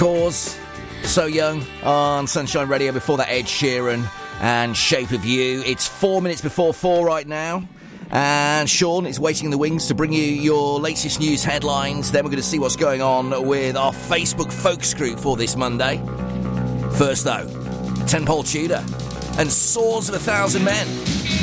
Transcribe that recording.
Cause, So Young on Sunshine Radio. Before that, Ed Sheeran and Shape of You. It's 4 minutes before 4 right now. And Sean is waiting in the wings to bring you your latest news headlines. Then we're going to see what's going on with our Facebook Folks group for this Monday. First, though, Ten Pole Tudor and Swords of a Thousand Men.